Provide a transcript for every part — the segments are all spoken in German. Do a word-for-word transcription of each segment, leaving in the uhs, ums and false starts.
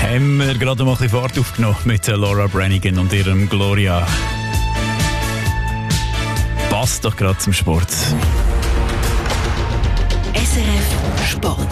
Haben wir gerade mal ein bisschen Fahrt aufgenommen mit Laura Branigan und ihrem Gloria. Passt doch gerade zum Sport. S R F Sport.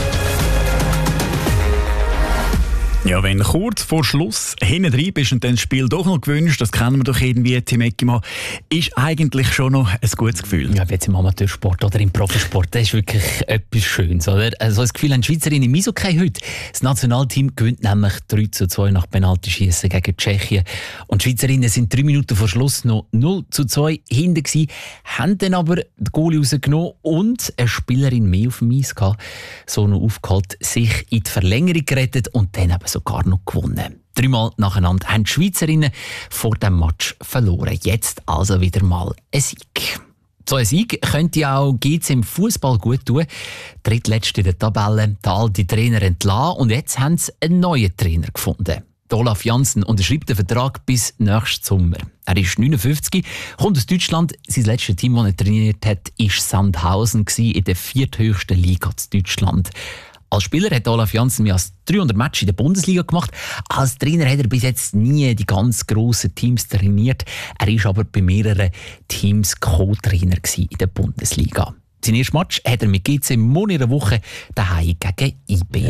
Ja, wenn kurz vor Schluss hinten drin bist und dann das Spiel doch noch gewünscht, das kennen wir doch irgendwie, Tim Eckimann, ist eigentlich schon noch ein gutes Gefühl. Ja, jetzt im Amateursport oder im Profisport, das ist wirklich etwas Schönes, oder? Also das Gefühl haben die Schweizerinnen im Eishockey heute. Das Nationalteam gewinnt nämlich drei zu zwei nach Penaltyschiessen gegen Tschechien. Und die Schweizerinnen sind drei Minuten vor Schluss noch null zu zwei hinten gewesen, haben dann aber die Goalie rausgenommen und eine Spielerin mehr auf dem Eis gehabt, so noch aufgeholt, sich in die Verlängerung gerettet und dann eben sogar noch gewonnen. Dreimal nacheinander haben die Schweizerinnen vor dem Match verloren. Jetzt also wieder mal ein Sieg. So ein Sieg könnte auch G C im Fußball gut tun. Drittletzte in der Tabelle, der alte Trainer entlassen und jetzt haben sie einen neuen Trainer gefunden. Olaf Janssen unterschreibt den Vertrag bis nächsten Sommer. Er ist neunundfünfzig, kommt aus Deutschland. Sein letztes Team, das er trainiert hat, war Sandhausen in der vierthöchsten Liga in Deutschland. Als Spieler hat Olaf Janssen mehr als dreihundert Matches in der Bundesliga gemacht. Als Trainer hat er bis jetzt nie die ganz grossen Teams trainiert. Er war aber bei mehreren Teams Co-Trainer in der Bundesliga. Sein erstes Match hat er mit G C morgen in einer Woche daheim gegen I B.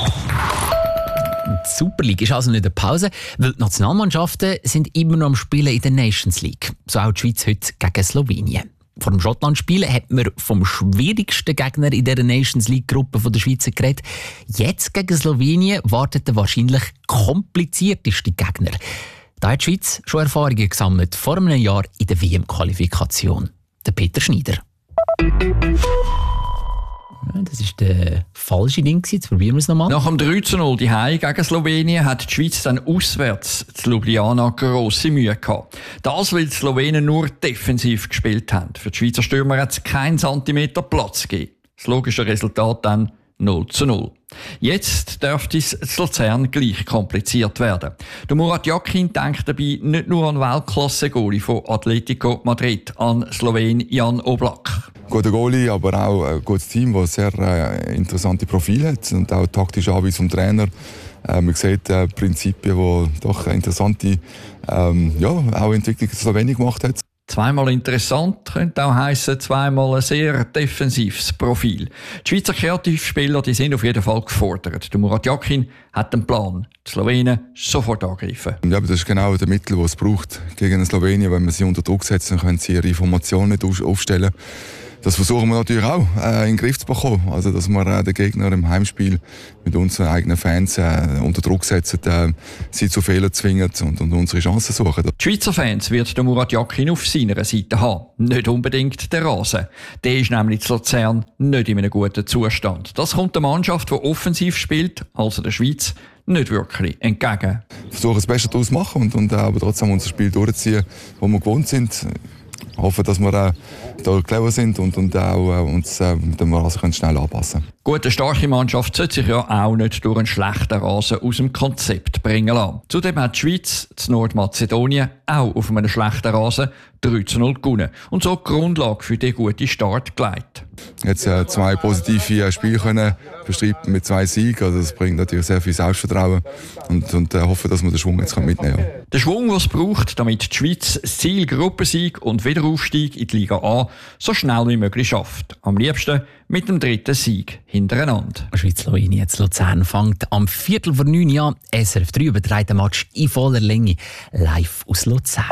Die Super League ist also nicht eine Pause, weil die Nationalmannschaften sind immer noch am Spielen in der Nations League. So auch die Schweiz heute gegen Slowenien. Vor dem Schottland-Spiel hat man vom schwierigsten Gegner in dieser Nations League-Gruppe der Schweizer geredet. Jetzt gegen Slowenien wartet der wahrscheinlich komplizierteste Gegner. Da hat die Schweiz schon Erfahrungen gesammelt vor einem Jahr in der W M-Qualifikation. Der Peter Schneider. Das war der falsche Ding. Jetzt probieren wir es nochmal. Nach dem drei zu null daheim gegen Slowenien hat die Schweiz dann auswärts zu Ljubljana grosse Mühe gehabt. Das, weil die Slowenen nur defensiv gespielt haben. Für die Schweizer Stürmer hat es keinen Zentimeter Platz gegeben. Das logische Resultat dann null zu null. Jetzt dürfte es zu Luzern gleich kompliziert werden. Der Murat Yakin denkt dabei nicht nur an Weltklasse-Goalie von Atletico Madrid, an Slowen Jan Oblak. Guter Goalie, aber auch ein gutes Team, das sehr äh, interessante Profile hat und auch taktische Anweisung vom Trainer. Äh, man sieht äh, Prinzipien, die doch interessante ähm, ja, auch Entwicklung in Slowenien gemacht hat. Zweimal interessant könnte auch heissen, zweimal ein sehr defensives Profil. Die Schweizer Kreativspieler die sind auf jeden Fall gefordert. Der Murat Yakin hat einen Plan. Die Slowenen sofort angreifen. Ja, aber das ist genau der Mittel, das es braucht gegen Slowenien. Wenn man sie unter Druck setzt, dann können sie ihre Formation nicht aufstellen. Das versuchen wir natürlich auch äh, in den Griff zu bekommen. Also, dass wir äh, den Gegner im Heimspiel mit unseren eigenen Fans äh, unter Druck setzen, äh, sie zu Fehlern zwingen und, und unsere Chancen suchen. Die Schweizer Fans wird der Murat Yakin auf seiner Seite haben. Nicht unbedingt der Rasen. Der ist nämlich zu Luzern nicht in einem guten Zustand. Das kommt der Mannschaft, die offensiv spielt, also der Schweiz, nicht wirklich entgegen. Wir versuchen das Beste daraus zu machen und, und äh, aber trotzdem unser Spiel durchziehen, wo wir gewohnt sind. Ich hoffe, dass wir äh, da clever sind und, und auch äh, uns äh, dem Rasen schnell anpassen können. Gut, eine starke Mannschaft sollte sich ja auch nicht durch einen schlechten Rasen aus dem Konzept bringen lassen. Zudem hat die Schweiz zu Nordmazedonien auch auf einem schlechten Rasen drei zu null gewonnen und so die Grundlage für den guten Start gelegt. Jetzt äh, zwei positive äh, Spiele können bestreiten mit zwei Siegen. Also das bringt natürlich sehr viel Selbstvertrauen und, und äh, hoffe, dass wir den Schwung jetzt mitnehmen können. Der Schwung, den es braucht, damit die Schweiz das Ziel Gruppensieg und Wiederaufstieg in die Liga A so schnell wie möglich schafft. Am liebsten mit dem dritten Sieg hintereinander. Schweiz-Slowenien jetzt Luzern fängt am Viertel vor neun an. S R F drei überträgt den Match in voller Länge live aus Luzern.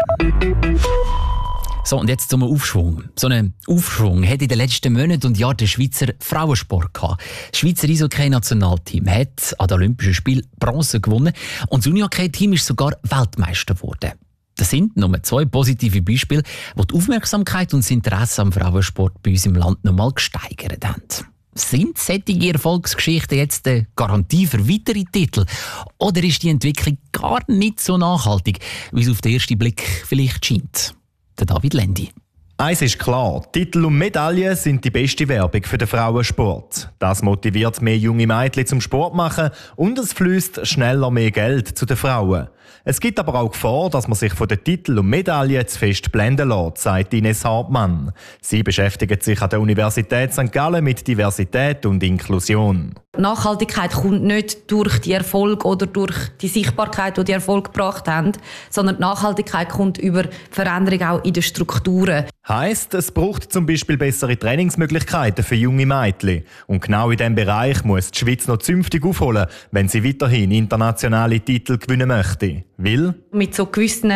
So, und jetzt zum Aufschwung. So einen Aufschwung hat in den letzten Monaten und Jahren der Schweizer Frauensport gehabt. Das Schweizer Eishockey-Nationalteam hat an den Olympischen Spielen Bronze gewonnen und das Unihockey-Team ist sogar Weltmeister geworden. Das sind nur zwei positive Beispiele, die die Aufmerksamkeit und das Interesse am Frauensport bei uns im Land noch mal gesteigert haben. Sind solche Erfolgsgeschichten jetzt eine Garantie für weitere Titel? Oder ist die Entwicklung gar nicht so nachhaltig, wie es auf den ersten Blick vielleicht scheint? Der David Lendi. Eins ist klar, Titel und Medaillen sind die beste Werbung für den Frauensport. Das motiviert mehr junge Mädchen zum Sport machen und es fließt schneller mehr Geld zu den Frauen. Es gibt aber auch Gefahr, dass man sich von den Titeln und Medaillen zu fest blenden lässt, sagt Ines Hartmann. Sie beschäftigt sich an der Universität Sankt Gallen mit Diversität und Inklusion. Nachhaltigkeit kommt nicht durch die Erfolg oder durch die Sichtbarkeit, die die Erfolg gebracht haben, sondern die Nachhaltigkeit kommt über Veränderung auch in den Strukturen. Heisst, es braucht zum Beispiel bessere Trainingsmöglichkeiten für junge Mädchen. Und genau in diesem Bereich muss die Schweiz noch zünftig aufholen, wenn sie weiterhin internationale Titel gewinnen möchte. Weil? Mit so gewissen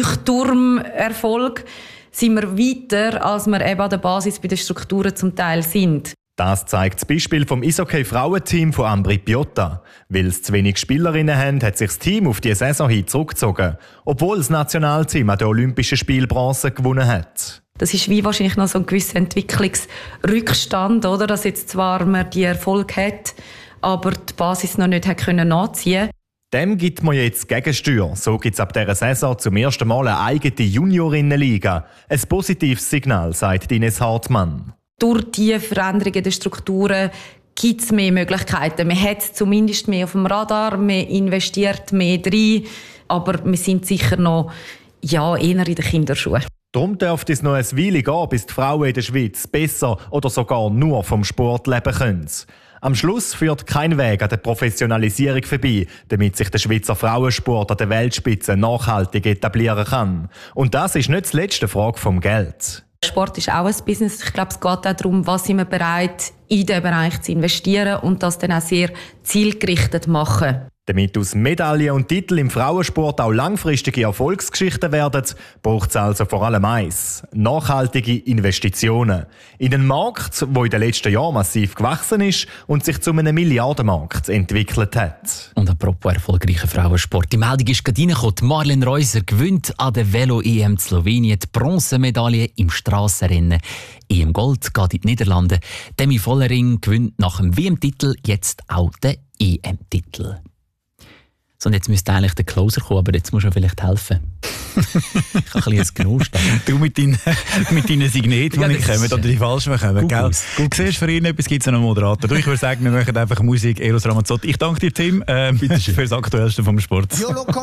Leuchtturmerfolg sind wir weiter, als wir eben an der Basis bei den Strukturen zum Teil sind. Das zeigt das Beispiel vom Eishockey-Frauenteam von Ambri Piotta. Weil es zu wenig Spielerinnen haben, hat sich das Team auf die Saison hin zurückgezogen, obwohl das Nationalteam an den Olympischen Spielen Bronze gewonnen hat. Das ist wie wahrscheinlich noch so ein gewisser Entwicklungsrückstand, oder? Dass jetzt zwar man die Erfolg hat, aber die Basis noch nicht hat können nachziehen. Dem gibt man jetzt Gegensteuer. So gibt es ab dieser Saison zum ersten Mal eine eigene Juniorinnenliga. Ein positives Signal, sagt Ines Hartmann. Durch die Veränderungen der Strukturen gibt es mehr Möglichkeiten. Man hat zumindest mehr auf dem Radar, man investiert mehr rein, aber wir sind sicher noch ja, eher in den Kinderschuhen. Darum dürfte es noch ein Weile gehen, bis die Frauen in der Schweiz besser oder sogar nur vom Sport leben können. Am Schluss führt kein Weg an der Professionalisierung vorbei, damit sich der Schweizer Frauensport an der Weltspitze nachhaltig etablieren kann. Und das ist nicht zuletzt eine Frage vom Geld. Sport ist auch ein Business. Ich glaube, es geht auch darum, was sind wir bereit, in diesen Bereich zu investieren und das dann auch sehr zielgerichtet machen. Damit aus Medaillen und Titeln im Frauensport auch langfristige Erfolgsgeschichten werden, braucht es also vor allem eins: nachhaltige Investitionen. In einen Markt, der in den letzten Jahren massiv gewachsen ist und sich zu einem Milliardenmarkt entwickelt hat. Und apropos erfolgreicher Frauensport. Die Meldung ist gerade reingekommen. Marlen Reuser gewinnt an der Velo-E M Slowenien die Bronzemedaille im Strassenrennen. E M Gold geht in die Niederlande. Demi Vollering gewinnt nach dem W M-Titel jetzt auch den E M-Titel. So, und jetzt müsste eigentlich der Closer kommen, aber jetzt musst du vielleicht helfen. Ich habe ein bisschen Genuss. Du mit deinen, mit deinen Signetten, die nicht kommen, oder die falschen kommen. Gell? Du siehst, für ihn etwas gibt es einen Moderator. Du, ich würde sagen, wir machen einfach Musik. Eros Ramazzotti. Ich danke dir, Tim, ähm, für das Aktuellste vom Sport.